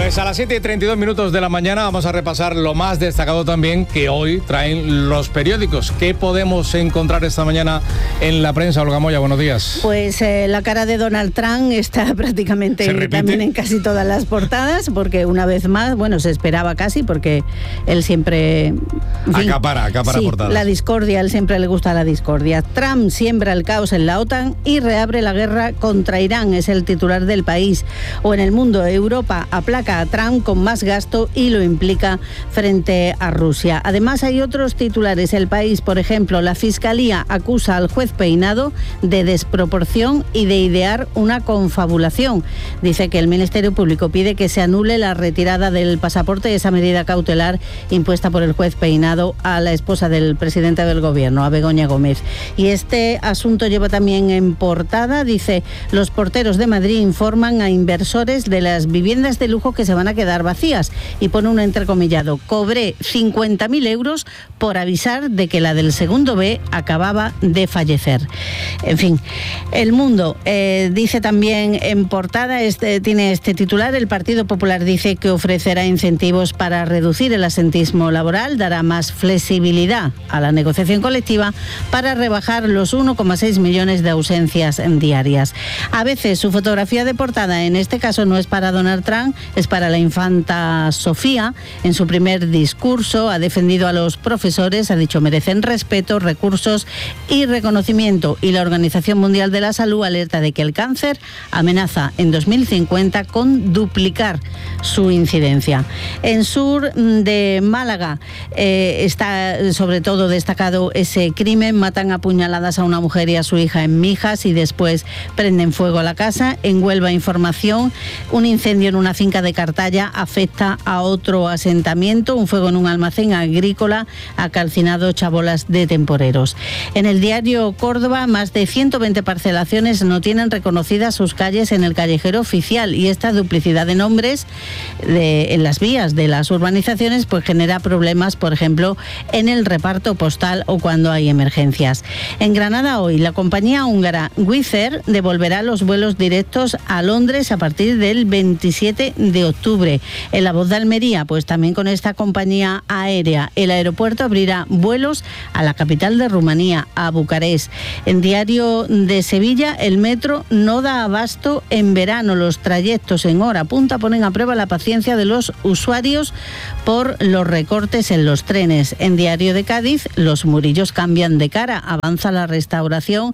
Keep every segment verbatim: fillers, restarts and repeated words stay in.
Pues a las siete y treinta y dos minutos de la mañana vamos a repasar lo más destacado también que hoy traen los periódicos. ¿Qué podemos encontrar esta mañana en la prensa? Olga Moya, buenos días. Pues eh, la cara de Donald Trump está prácticamente también en casi todas las portadas, porque una vez más, bueno, se esperaba casi, porque él siempre... En fin, acapara, acapara sí, portadas. La discordia, él siempre le gusta la discordia. Trump siembra el caos en la OTAN y reabre la guerra contra Irán, es el titular del País. O en El Mundo, Europa aplaca a Trump con más gasto y lo implica frente a Rusia. Además hay otros titulares. El País, por ejemplo, la Fiscalía acusa al juez Peinado de desproporción y de idear una confabulación. Dice que el Ministerio Público pide que se anule la retirada del pasaporte, esa medida cautelar impuesta por el juez Peinado a la esposa del presidente del gobierno, a Begoña Gómez. Y este asunto lleva también en portada, dice, los porteros de Madrid informan a inversores de las viviendas de lujo que se van a quedar vacías, y pone un entrecomillado: cobré cincuenta mil euros por avisar de que la del segundo B acababa de fallecer. En fin, El Mundo eh, dice también en portada, este, tiene este titular: el Partido Popular dice que ofrecerá incentivos para reducir el asentismo laboral, dará más flexibilidad a la negociación colectiva para rebajar los uno coma seis millones de ausencias diarias. A veces su fotografía de portada, en este caso no es para Donald Trump, es para la infanta Sofía. En su primer discurso ha defendido a los profesores, ha dicho merecen respeto, recursos y reconocimiento, y la Organización Mundial de la Salud alerta de que el cáncer amenaza en dos mil cincuenta con duplicar su incidencia. En Sur de Málaga eh, está sobre todo destacado ese crimen: matan a puñaladas a una mujer y a su hija en Mijas y después prenden fuego a la casa. En Huelva, información: un incendio en una finca de Cartaya afecta a otro asentamiento. Un fuego en un almacén agrícola ha calcinado chabolas de temporeros. En el diario Córdoba, más de ciento veinte parcelaciones no tienen reconocidas sus calles en el callejero oficial, y esta duplicidad de nombres de, en las vías de las urbanizaciones pues genera problemas, por ejemplo, en el reparto postal o cuando hay emergencias. En Granada hoy, la compañía húngara Wizz Air devolverá los vuelos directos a Londres a partir del veintisiete de octubre. En La Voz de Almería, pues también con esta compañía aérea, el aeropuerto abrirá vuelos a la capital de Rumanía, a Bucarest. En Diario de Sevilla, el metro no da abasto en verano. Los trayectos en hora punta ponen a prueba la paciencia de los usuarios por los recortes en los trenes. En Diario de Cádiz, los Murillos cambian de cara. Avanza la restauración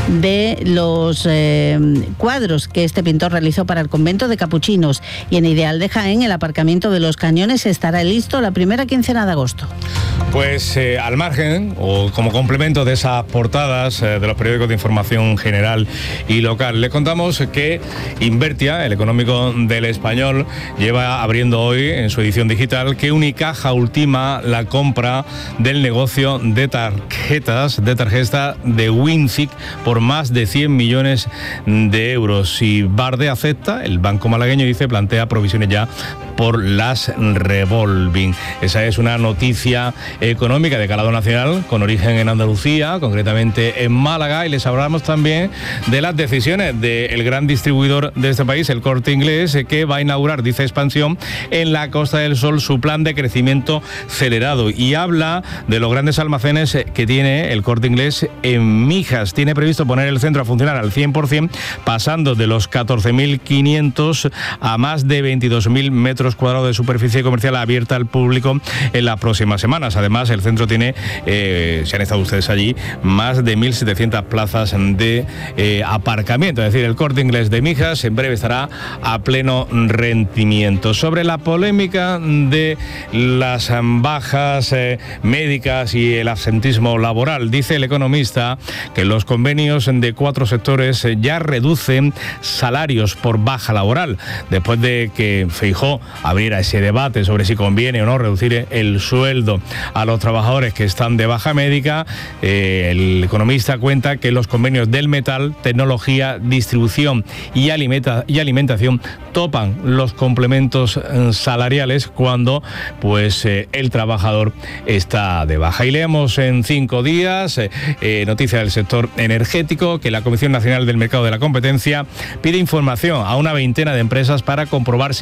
de los eh, cuadros que este pintor realizó para el convento de Capuchinos. Y en Ideal de Jaén, el aparcamiento de Los Cañones estará listo la primera quincena de agosto. Pues eh, al margen, o como complemento de esas portadas eh, de los periódicos de información general y local, le contamos que Invertia, el económico del Español, lleva abriendo hoy en su edición digital que Unicaja ultima la compra del negocio de tarjetas de tarjeta de Wincic por más de cien millones de euros. Y Barde acepta, el banco malagueño, dice, plantea provisiones ya por las revolving. Esa es una noticia económica de calado nacional con origen en Andalucía, concretamente en Málaga, y les hablamos también de las decisiones del gran distribuidor de este país, el Corte Inglés, que va a inaugurar, dice Expansión, en la Costa del Sol su plan de crecimiento acelerado, y habla de los grandes almacenes que tiene el Corte Inglés en Mijas. Tiene previsto poner el centro a funcionar al cien por ciento, pasando de los catorce mil quinientos a más de veintidós mil metros cuadrados de superficie comercial abierta al público en las próximas semanas. Además, el centro tiene, eh, si han estado ustedes allí, más de mil setecientas plazas de eh, aparcamiento. Es decir, el Corte Inglés de Mijas en breve estará a pleno rendimiento. Sobre la polémica de las bajas eh, médicas y el absentismo laboral, dice el economista que los convenios de cuatro sectores ya reducen salarios por baja laboral, después de que Feijóo abriera ese debate sobre si conviene o no reducir el sueldo a los trabajadores que están de baja médica. Eh, el economista cuenta que los convenios del metal, tecnología, distribución y, alimenta, y alimentación topan los complementos salariales cuando pues eh, el trabajador está de baja. Y leemos en cinco días, eh, eh, noticia del sector energético, que la Comisión Nacional del Mercado de la Competencia pide información a una veintena de empresas para comprobar si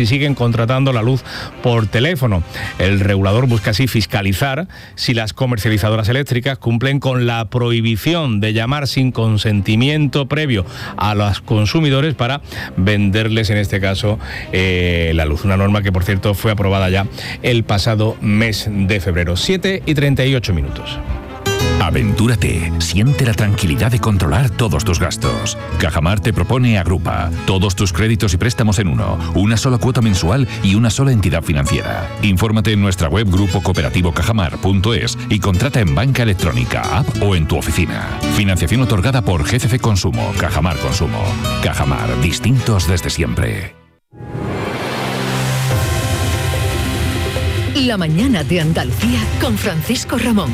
si siguen contratando la luz por teléfono. El regulador busca así fiscalizar si las comercializadoras eléctricas cumplen con la prohibición de llamar sin consentimiento previo a los consumidores para venderles, en este caso, eh, la luz. Una norma que, por cierto, fue aprobada ya el pasado mes de febrero. siete y treinta y ocho minutos. Aventúrate, siente la tranquilidad de controlar todos tus gastos. Cajamar te propone Agrupa, todos tus créditos y préstamos en uno, una sola cuota mensual y una sola entidad financiera. Infórmate en nuestra web grupo cooperativo cajamar punto es y contrata en banca electrónica, app o en tu oficina. Financiación otorgada por G C C Consumo, Cajamar Consumo. Cajamar, distintos desde siempre. La mañana de Andalucía con Francisco Ramón.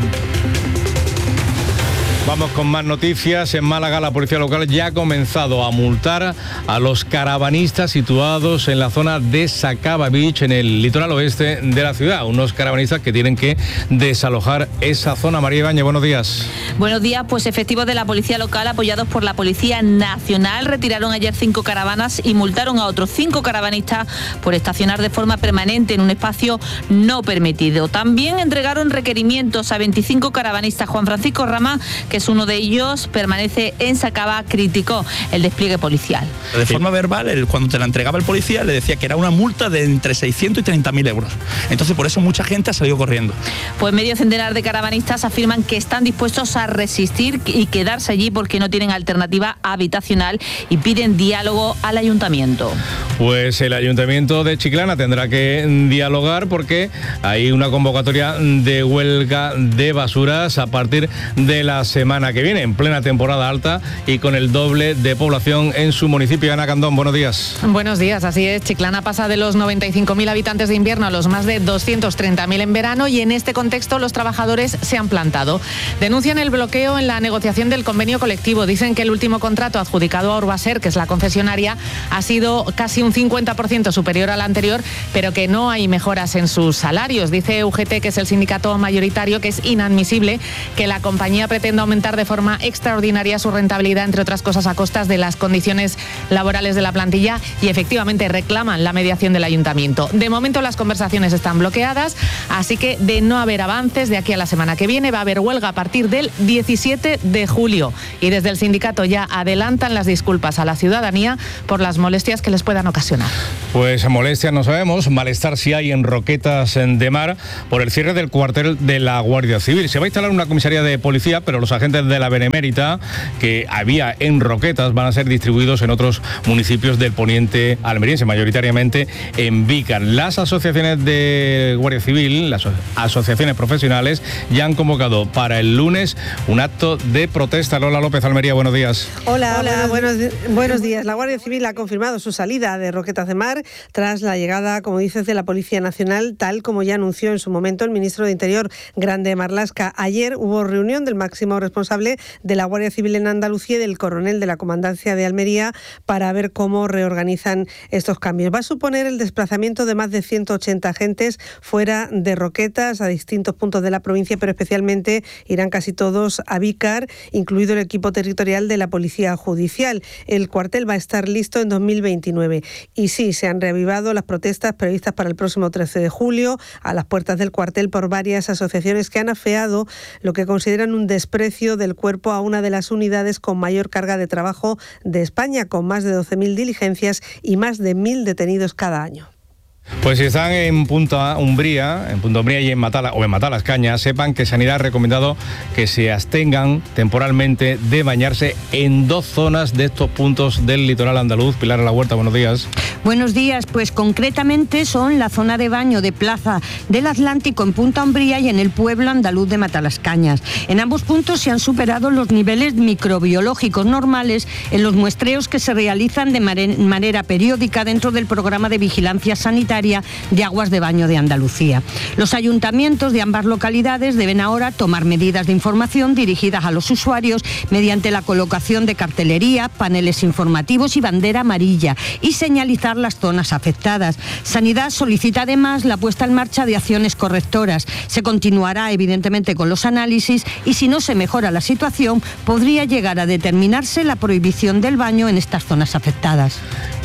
Vamos con más noticias. En Málaga, la policía local ya ha comenzado a multar a los caravanistas situados en la zona de Sacaba Beach, en el litoral oeste de la ciudad. Unos caravanistas que tienen que desalojar esa zona. María Ibáñez, buenos días. Buenos días. Pues efectivos de la policía local, apoyados por la Policía Nacional, retiraron ayer cinco caravanas y multaron a otros cinco caravanistas por estacionar de forma permanente en un espacio no permitido. También entregaron requerimientos a veinticinco caravanistas. Juan Francisco Rama, que es uno de ellos, permanece en Sacaba, criticó el despliegue policial. De forma verbal, él, cuando te la entregaba el policía, le decía que era una multa de entre seiscientos y treinta mil euros. Entonces, por eso mucha gente ha salido corriendo. Pues medio centenar de caravanistas afirman que están dispuestos a resistir y quedarse allí porque no tienen alternativa habitacional y piden diálogo al ayuntamiento. Pues el ayuntamiento de Chiclana tendrá que dialogar porque hay una convocatoria de huelga de basuras a partir de la semana que viene, en plena temporada alta y con el doble de población en su municipio. Ana Candón, buenos días. Buenos días, así es. Chiclana pasa de los noventa y cinco mil habitantes de invierno a los más de doscientos treinta mil en verano y en este contexto los trabajadores se han plantado. Denuncian el bloqueo en la negociación del convenio colectivo. Dicen que el último contrato adjudicado a Urbaser, que es la concesionaria, ha sido casi un cincuenta por ciento superior al anterior, pero que no hay mejoras en sus salarios. Dice U G T, que es el sindicato mayoritario, que es inadmisible que la compañía pretenda aumentar de forma extraordinaria su rentabilidad, entre otras cosas a costas de las condiciones laborales de la plantilla, y efectivamente reclaman la mediación del ayuntamiento. De momento las conversaciones están bloqueadas, así que de no haber avances de aquí a la semana que viene va a haber huelga a partir del diecisiete de julio y desde el sindicato ya adelantan las disculpas a la ciudadanía por las molestias que les puedan ocasionar. Pues molestias no sabemos, malestar sí hay en Roquetas de Mar por el cierre del cuartel de la Guardia Civil. Se va a instalar una comisaría de policía, pero los agentes de la Benemérita que había en Roquetas van a ser distribuidos en otros municipios del poniente almeriense, mayoritariamente en Vícar. Las asociaciones de Guardia Civil, las asociaciones profesionales, ya han convocado para el lunes un acto de protesta. Lola López, Almería, buenos días. Hola, Hola buenos, buenos, buenos días. La Guardia Civil ha confirmado su salida de Roquetas de Mar tras la llegada, como dices, de la Policía Nacional, tal como ya anunció en su momento el ministro de Interior, Grande Marlaska. Ayer hubo reunión del máximo responsable de la Guardia Civil en Andalucía y del coronel de la Comandancia de Almería para ver cómo reorganizan estos cambios. Va a suponer el desplazamiento de más de ciento ochenta agentes fuera de Roquetas a distintos puntos de la provincia, pero especialmente irán casi todos a Vícar, incluido el equipo territorial de la Policía Judicial. El cuartel va a estar listo en dos mil veintinueve. Y sí, se han reavivado las protestas previstas para el próximo trece de julio a las puertas del cuartel por varias asociaciones que han afeado lo que consideran un desprecio del cuerpo a una de las unidades con mayor carga de trabajo de España, con más de doce mil diligencias y más de mil detenidos cada año. Pues si están en Punta Umbría, en Punta Umbría y en Matala, o en Matalascañas, sepan que Sanidad ha recomendado que se abstengan temporalmente de bañarse en dos zonas de estos puntos del litoral andaluz. Pilar a la Huerta, buenos días. Buenos días, pues concretamente son la zona de baño de Plaza del Atlántico en Punta Umbría y en el pueblo andaluz de Matalascañas. En ambos puntos se han superado los niveles microbiológicos normales en los muestreos que se realizan de manera periódica dentro del programa de vigilancia sanitaria de aguas de baño de Andalucía. Los ayuntamientos de ambas localidades deben ahora tomar medidas de información dirigidas a los usuarios mediante la colocación de cartelería, paneles informativos y bandera amarilla y señalizar las zonas afectadas. Sanidad solicita además la puesta en marcha de acciones correctoras. Se continuará evidentemente con los análisis y si no se mejora la situación podría llegar a determinarse la prohibición del baño en estas zonas afectadas.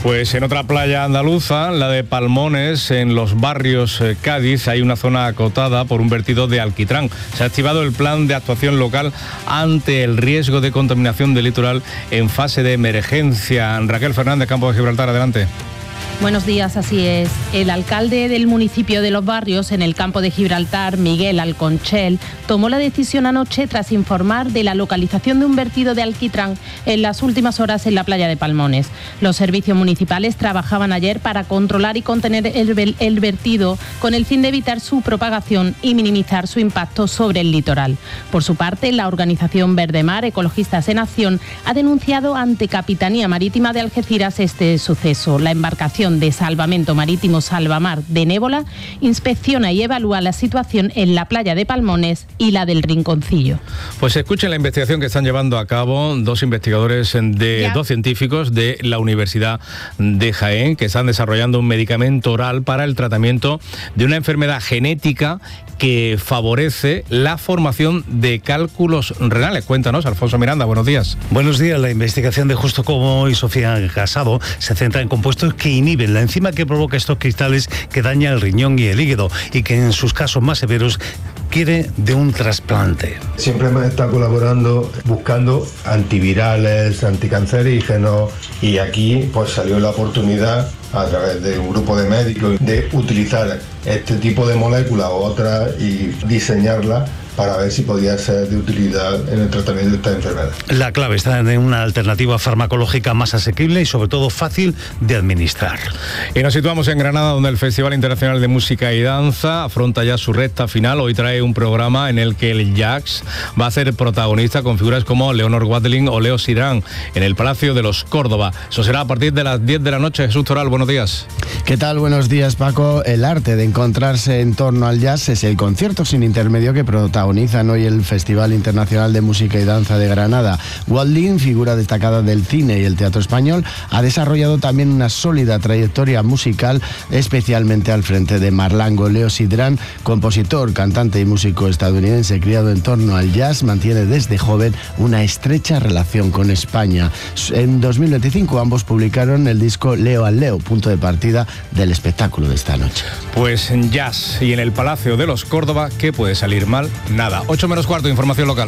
Pues en otra playa andaluza, la de Palmones, en los barrios eh, Cádiz, hay una zona acotada por un vertido de alquitrán. Se ha activado el plan de actuación local ante el riesgo de contaminación del litoral en fase de emergencia. Raquel Fernández, Campo de Gibraltar, adelante. Buenos días, así es. El alcalde del municipio de Los Barrios, en el Campo de Gibraltar, Miguel Alconchel, tomó la decisión anoche tras informar de la localización de un vertido de alquitrán en las últimas horas en la playa de Palmones. Los servicios municipales trabajaban ayer para controlar y contener el, el vertido con el fin de evitar su propagación y minimizar su impacto sobre el litoral. Por su parte, la organización Verdemar, Ecologistas en Acción, ha denunciado ante Capitanía Marítima de Algeciras este suceso. La embarcación de salvamento marítimo Salvamar de Névola inspecciona y evalúa la situación en la playa de Palmones y la del Rinconcillo. Pues escuchen la investigación que están llevando a cabo dos investigadores, de ya. dos científicos de la Universidad de Jaén, que están desarrollando un medicamento oral para el tratamiento de una enfermedad genética que favorece la formación de cálculos renales. Cuéntanos, Alfonso Miranda, buenos días. Buenos días. La investigación de Justo Como y Sofía Casado se centra en compuestos que inhiben la enzima que provoca estos cristales que daña el riñón y el hígado y que en sus casos más severos quiere de un trasplante. Siempre hemos estado colaborando buscando antivirales, anticancerígenos, y aquí pues salió la oportunidad a través de un grupo de médicos de utilizar este tipo de moléculas o otras y diseñarlas para ver si podía ser de utilidad en el tratamiento de esta enfermedad. La clave está en una alternativa farmacológica más asequible y sobre todo fácil de administrar. Y nos situamos en Granada, donde el Festival Internacional de Música y Danza afronta ya su recta final. Hoy trae un programa en el que el jazz va a ser protagonista con figuras como Leonor Watling o Leo Sidran en el Palacio de los Córdoba. Eso será a partir de las diez de la noche. Jesús Toral, buenos días. ¿Qué tal? Buenos días, Paco. El arte de encontrarse en torno al jazz es el concierto sin intermedio que protagonizan hoy el Festival Internacional de Música y Danza de Granada. Watling, figura destacada del cine y el teatro español, ha desarrollado también una sólida trayectoria musical, especialmente al frente de Marlango. Leo Sidran, compositor, cantante y músico estadounidense criado en torno al jazz, mantiene desde joven una estrecha relación con España. En dos mil veinticinco ambos publicaron el disco Leo al Leo, punto de partida del espectáculo de esta noche. Pues en jazz y en el Palacio de los Córdoba, ¿qué puede salir mal? Nada. ocho menos cuarto, información local.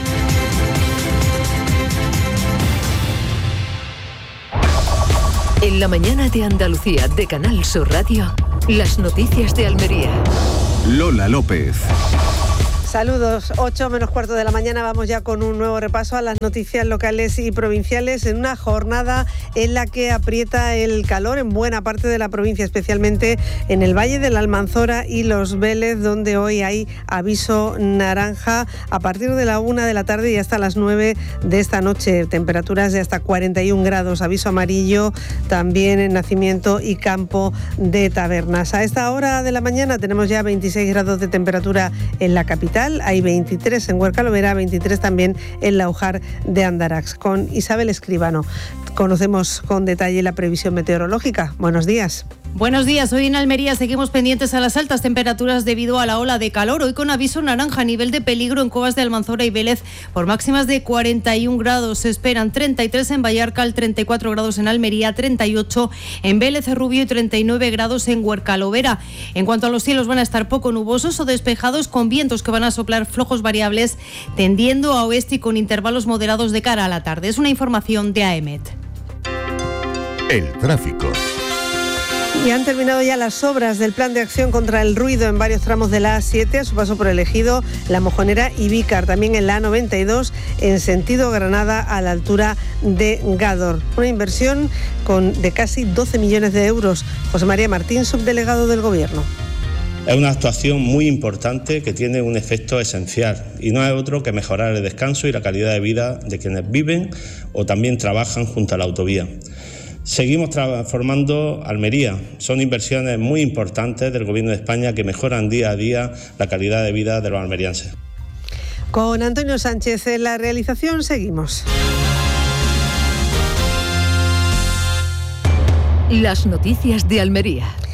En la mañana de Andalucía de Canal Sur Radio, las noticias de Almería. Lola López. Saludos, ocho menos cuarto de la mañana, vamos ya con un nuevo repaso a las noticias locales y provinciales en una jornada en la que aprieta el calor en buena parte de la provincia, especialmente en el Valle de la Almanzora y Los Vélez, donde hoy hay aviso naranja a partir de la una de la tarde y hasta las nueve de esta noche, temperaturas de hasta cuarenta y un grados, aviso amarillo también en Nacimiento y Campo de Tabernas. A esta hora de la mañana tenemos ya veintiséis grados de temperatura en la capital. Hay veintitrés en Huercalovera, veintitrés también en Laujar de Andarax. Con Isabel Escribano conocemos con detalle la previsión meteorológica. Buenos días. Buenos días. Hoy en Almería seguimos pendientes a las altas temperaturas debido a la ola de calor. Hoy con aviso naranja a nivel de peligro en Cuevas de Almanzora y Vélez por máximas de cuarenta y un grados. Se esperan treinta y tres en Vallarcal, treinta y cuatro grados en Almería, treinta y ocho en Vélez Rubio y treinta y nueve grados en Huercalovera. En cuanto a los cielos, van a estar poco nubosos o despejados con vientos que van a soplar flojos variables tendiendo a oeste y con intervalos moderados de cara a la tarde. Es una información de A E M E T. El tráfico. Y han terminado ya las obras del plan de acción contra el ruido en varios tramos de la A siete, a su paso por el Ejido, La Mojonera y Vícar. También en la A noventa y dos, en sentido Granada, a la altura de Gádor. Una inversión con, de casi doce millones de euros. José María Martín, subdelegado del Gobierno. Es una actuación muy importante que tiene un efecto esencial y no es otro que mejorar el descanso y la calidad de vida de quienes viven o también trabajan junto a la autovía. Seguimos transformando Almería. Son inversiones muy importantes del Gobierno de España que mejoran día a día la calidad de vida de los almerienses. Con Antonio Sánchez en la realización seguimos. Las noticias de Almería.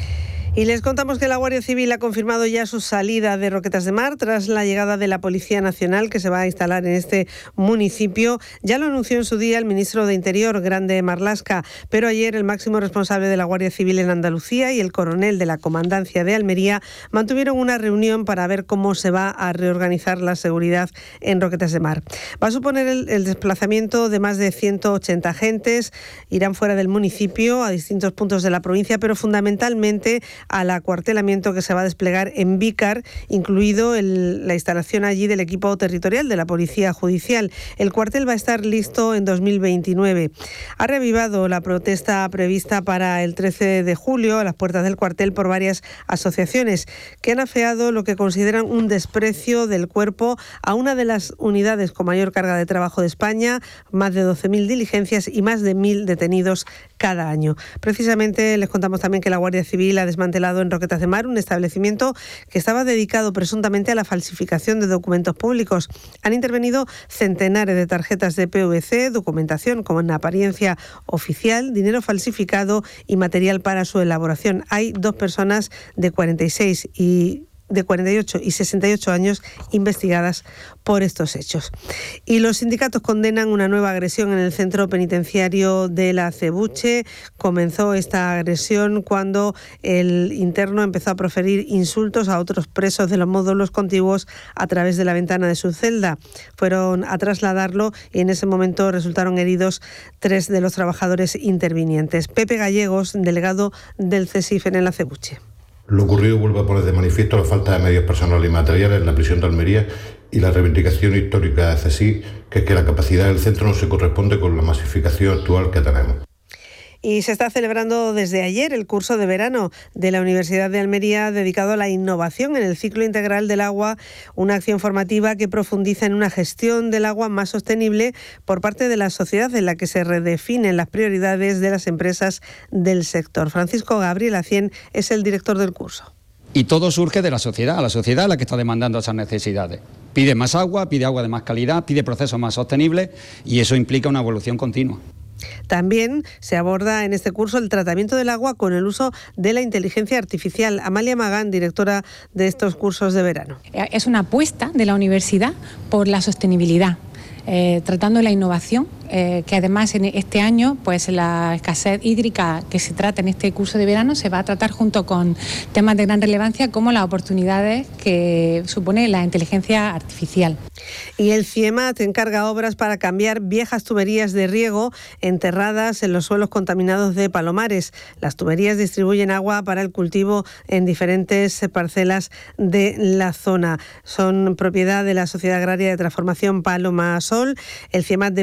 Y les contamos que la Guardia Civil ha confirmado ya su salida de Roquetas de Mar tras la llegada de la Policía Nacional que se va a instalar en este municipio. Ya lo anunció en su día el ministro de Interior, Grande Marlaska, pero ayer el máximo responsable de la Guardia Civil en Andalucía y el coronel de la Comandancia de Almería mantuvieron una reunión para ver cómo se va a reorganizar la seguridad en Roquetas de Mar. Va a suponer el, el desplazamiento de más de ciento ochenta agentes, irán fuera del municipio a distintos puntos de la provincia, pero fundamentalmente al acuartelamiento que se va a desplegar en Vícar, incluido el, la instalación allí del equipo territorial de la Policía Judicial. El cuartel va a estar listo en dos mil veintinueve. Ha reavivado la protesta prevista para el trece de julio a las puertas del cuartel por varias asociaciones que han afeado lo que consideran un desprecio del cuerpo a una de las unidades con mayor carga de trabajo de España, más de doce mil diligencias y más de mil detenidos cada año. Precisamente les contamos también que la Guardia Civil ha desmantelado en Roquetas de Mar un establecimiento que estaba dedicado presuntamente a la falsificación de documentos públicos. Han intervenido centenares de tarjetas de P V C, documentación como en apariencia oficial, dinero falsificado y material para su elaboración. Hay dos personas de cuarenta y seis y de cuarenta y ocho y sesenta y ocho años investigadas por estos hechos. Y los sindicatos condenan una nueva agresión en el centro penitenciario de La Acebuche. Comenzó esta agresión cuando el interno empezó a proferir insultos a otros presos de los módulos contiguos a través de la ventana de su celda. Fueron a trasladarlo y en ese momento resultaron heridos tres de los trabajadores intervinientes. Pepe Gallegos, delegado del CESIF en El Acebuche. Lo ocurrido vuelve a poner de manifiesto la falta de medios personales y materiales en la prisión de Almería y la reivindicación histórica de CESIF, que es que la capacidad del centro no se corresponde con la masificación actual que tenemos. Y se está celebrando desde ayer el curso de verano de la Universidad de Almería dedicado a la innovación en el ciclo integral del agua, una acción formativa que profundiza en una gestión del agua más sostenible por parte de la sociedad, en la que se redefinen las prioridades de las empresas del sector. Francisco Gabriel Acien es el director del curso. Y todo surge de la sociedad, la sociedad es la que está demandando esas necesidades. Pide más agua, pide agua de más calidad, pide procesos más sostenibles y eso implica una evolución continua. También se aborda en este curso el tratamiento del agua con el uso de la inteligencia artificial. Amalia Magán, directora de estos cursos de verano. Es una apuesta de la universidad por la sostenibilidad, eh, tratando la innovación, eh, que además en este año pues la escasez hídrica que se trata en este curso de verano se va a tratar junto con temas de gran relevancia como las oportunidades que supone la inteligencia artificial. Y el CIEMAT encarga obras para cambiar viejas tuberías de riego enterradas en los suelos contaminados de Palomares. Las tuberías distribuyen agua para el cultivo en diferentes parcelas de la zona. Son propiedad de la Sociedad Agraria de Transformación Paloma Sol. El CIEMAT